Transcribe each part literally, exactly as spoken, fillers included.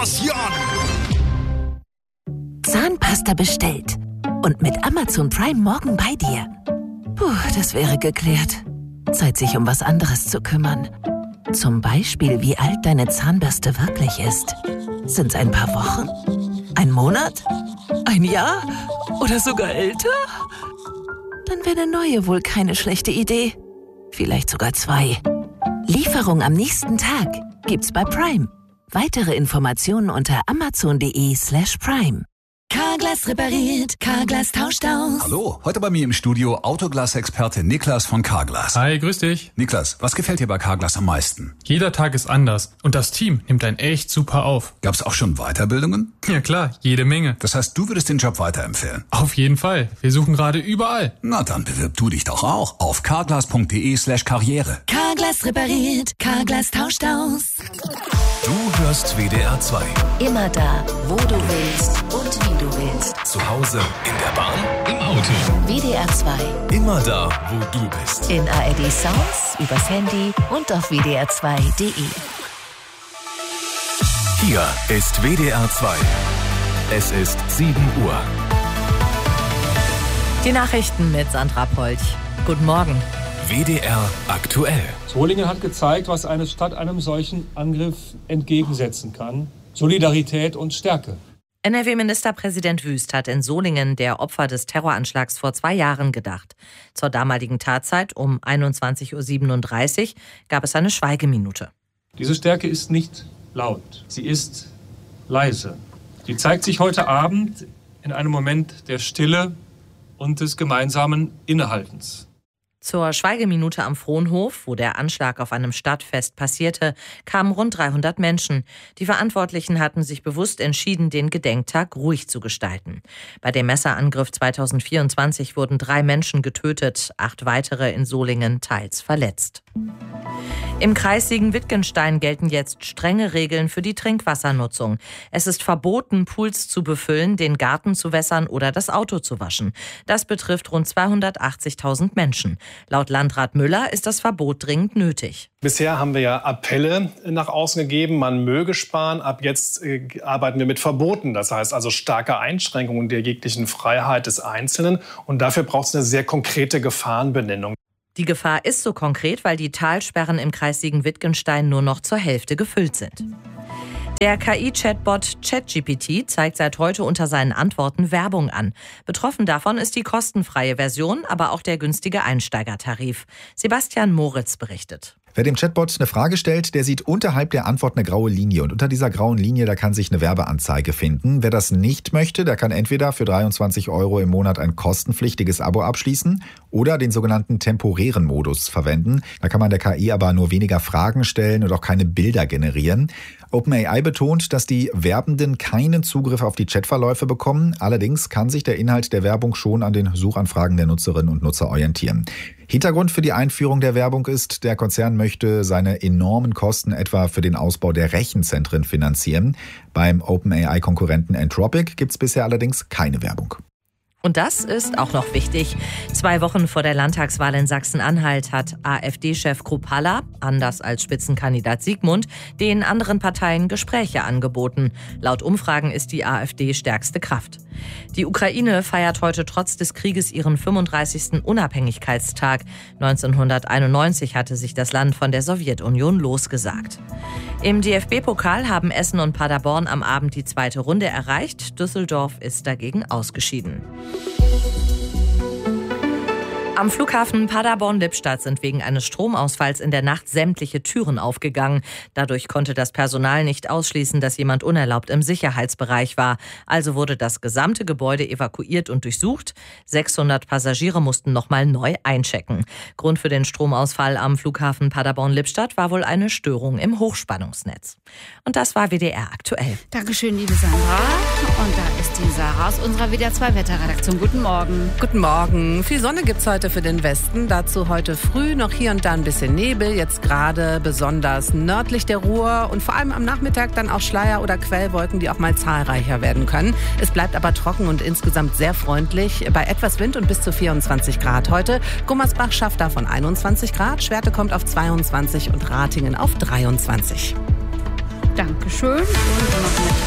Explosion! Zahnpasta bestellt. Und mit Amazon Prime morgen bei dir. Puh, das wäre geklärt. Zeit, sich um was anderes zu kümmern. Zum Beispiel, wie alt deine Zahnbürste wirklich ist. Sind's ein paar Wochen? Ein Monat? Ein Jahr? Oder sogar älter? Dann wäre eine neue wohl keine schlechte Idee. Vielleicht sogar zwei. Lieferung am nächsten Tag gibt's bei Prime. Weitere Informationen unter amazon.de slash prime. Carglass repariert, Carglass tauscht aus. Hallo, heute bei mir im Studio Autoglas-Experte Niklas von Carglass. Hi, grüß dich. Niklas, was gefällt dir bei Carglass am meisten? Jeder Tag ist anders und das Team nimmt einen echt super auf. Gab's auch schon Weiterbildungen? Ja klar, jede Menge. Das heißt, du würdest den Job weiterempfehlen? Auf jeden Fall. Wir suchen gerade überall. Na, dann bewirb du dich doch auch auf carglass.de slash karriere. Carglass repariert, Carglass tauscht aus. Du hörst W D R zwei. Immer da, wo du willst und wie du willst. Zu Hause, in der Bahn, im Auto. W D R zwei. Immer da, wo du bist. In A R D Sounds, übers Handy und auf w d r zwei punkt d e. Hier ist W D R zwei. Es ist sieben Uhr. Die Nachrichten mit Sandra Polch. Guten Morgen. W D R aktuell. Solingen hat gezeigt, was eine Stadt einem solchen Angriff entgegensetzen kann. Solidarität und Stärke. N R W-Ministerpräsident Wüst hat in Solingen der Opfer des Terroranschlags vor zwei Jahren gedacht. Zur damaligen Tatzeit um einundzwanzig Uhr siebenunddreißig gab es eine Schweigeminute. Diese Stärke ist nicht laut, sie ist leise. Sie zeigt sich heute Abend in einem Moment der Stille und des gemeinsamen Innehaltens. Zur Schweigeminute am Frohnhof, wo der Anschlag auf einem Stadtfest passierte, kamen rund dreihundert Menschen. Die Verantwortlichen hatten sich bewusst entschieden, den Gedenktag ruhig zu gestalten. Bei dem Messerangriff zweitausendvierundzwanzig wurden drei Menschen getötet, acht weitere in Solingen teils verletzt. Im Kreis Siegen-Wittgenstein gelten jetzt strenge Regeln für die Trinkwassernutzung. Es ist verboten, Pools zu befüllen, den Garten zu wässern oder das Auto zu waschen. Das betrifft rund zweihundertachtzigtausend Menschen. Laut Landrat Müller ist das Verbot dringend nötig. Bisher haben wir ja Appelle nach außen gegeben, man möge sparen. Ab jetzt äh, arbeiten wir mit Verboten. Das heißt also starke Einschränkungen der jeglichen Freiheit des Einzelnen. Und dafür braucht es eine sehr konkrete Gefahrenbenennung. Die Gefahr ist so konkret, weil die Talsperren im Kreis Siegen-Wittgenstein nur noch zur Hälfte gefüllt sind. Der K I-Chatbot ChatGPT zeigt seit heute unter seinen Antworten Werbung an. Betroffen davon ist die kostenfreie Version, aber auch der günstige Einsteigertarif. Sebastian Moritz berichtet. Wer dem Chatbot eine Frage stellt, der sieht unterhalb der Antwort eine graue Linie. Und unter dieser grauen Linie, da kann sich eine Werbeanzeige finden. Wer das nicht möchte, der kann entweder für dreiundzwanzig Euro im Monat ein kostenpflichtiges Abo abschließen oder den sogenannten temporären Modus verwenden. Da kann man der K I aber nur weniger Fragen stellen und auch keine Bilder generieren. OpenAI betont, dass die Werbenden keinen Zugriff auf die Chatverläufe bekommen. Allerdings kann sich der Inhalt der Werbung schon an den Suchanfragen der Nutzerinnen und Nutzer orientieren. Hintergrund für die Einführung der Werbung ist, der Konzern möchte seine enormen Kosten etwa für den Ausbau der Rechenzentren finanzieren. Beim OpenAI-Konkurrenten Anthropic gibt es bisher allerdings keine Werbung. Und das ist auch noch wichtig. Zwei Wochen vor der Landtagswahl in Sachsen-Anhalt hat AfD-Chef Kruppalla, anders als Spitzenkandidat Siegmund, den anderen Parteien Gespräche angeboten. Laut Umfragen ist die AfD stärkste Kraft. Die Ukraine feiert heute trotz des Krieges ihren fünfunddreißigsten Unabhängigkeitstag. neunzehnhunderteinundneunzig hatte sich das Land von der Sowjetunion losgesagt. Im D F B-Pokal haben Essen und Paderborn am Abend die zweite Runde erreicht. Düsseldorf ist dagegen ausgeschieden. Am Flughafen Paderborn-Lippstadt sind wegen eines Stromausfalls in der Nacht sämtliche Türen aufgegangen. Dadurch konnte das Personal nicht ausschließen, dass jemand unerlaubt im Sicherheitsbereich war. Also wurde das gesamte Gebäude evakuiert und durchsucht. sechshundert Passagiere mussten nochmal neu einchecken. Grund für den Stromausfall am Flughafen Paderborn-Lippstadt war wohl eine Störung im Hochspannungsnetz. Und das war W D R aktuell. Dankeschön, liebe Sandra. Und da ist die Sarah aus unserer W D R zwei Wetterredaktion. Guten Morgen. Guten Morgen. Viel Sonne gibt's heute für den Westen. Dazu heute früh noch hier und da ein bisschen Nebel. Jetzt gerade besonders nördlich der Ruhr und vor allem am Nachmittag dann auch Schleier- oder Quellwolken, die auch mal zahlreicher werden können. Es bleibt aber trocken und insgesamt sehr freundlich. Bei etwas Wind und bis zu vierundzwanzig Grad heute. Gummersbach schafft davon einundzwanzig Grad. Schwerte kommt auf zweiundzwanzig und Ratingen auf dreiundzwanzig. Dankeschön. Und noch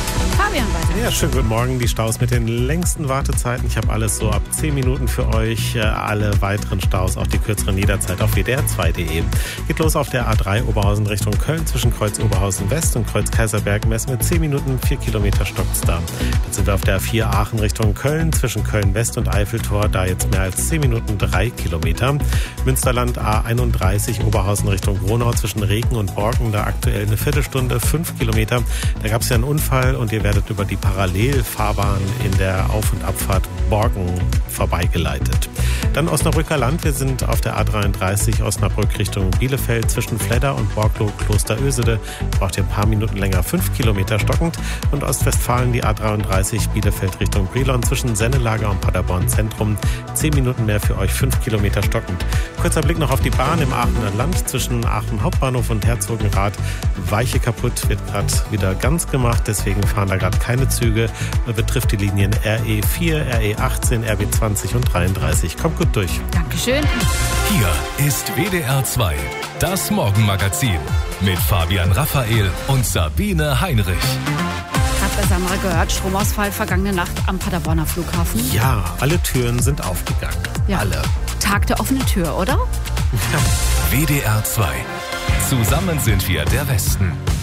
Ja, schönen guten Morgen. Die Staus mit den längsten Wartezeiten. Ich habe alles so ab zehn Minuten für euch. Alle weiteren Staus, auch die kürzeren jederzeit auf w d r zwei punkt d e. Geht los auf der A drei Oberhausen Richtung Köln zwischen Kreuz Oberhausen West und Kreuz Kaiserberg. Messen mit zehn Minuten, vier Kilometer stockt's da. Dann sind wir auf der A vier Aachen Richtung Köln zwischen Köln West und Eiffeltor. Da jetzt mehr als zehn Minuten, drei Kilometer. Münsterland A einunddreißig Oberhausen Richtung Gronau zwischen Regen und Borken. Da aktuell eine Viertelstunde, fünf Kilometer. Da gab es ja einen Unfall und ihr werdet über die Parallelfahrbahn in der Auf- und Abfahrt Borken vorbeigeleitet. Dann Osnabrücker Land. Wir sind auf der A dreiunddreißig Osnabrück Richtung Bielefeld zwischen Fledder und Borglow Klosterösede. Braucht ihr ein paar Minuten länger, fünf Kilometer stockend. Und Ostwestfalen die A dreiunddreißig Bielefeld Richtung Brilon zwischen Sennelager und Paderborn Zentrum. Zehn Minuten mehr für euch, fünf Kilometer stockend. Kurzer Blick noch auf die Bahn im Aachener Land zwischen Aachen Hauptbahnhof und Herzogenrath. Weiche kaputt, wird gerade wieder ganz gemacht, deswegen fahren da gerade keine Züge. Betrifft die Linien R E vier, R E achtzehn, R B zwanzig und dreiunddreißig. Kommt gut durch. Dankeschön. Hier ist W D R zwei, das Morgenmagazin mit Fabian Raphael und Sabine Heinrich. Habt bei Sandra gehört, Stromausfall vergangene Nacht am Paderborner Flughafen? Ja, alle Türen sind aufgegangen. Ja. Alle. Tag der offenen Tür, oder? W D R zwei. Zusammen sind wir der Westen.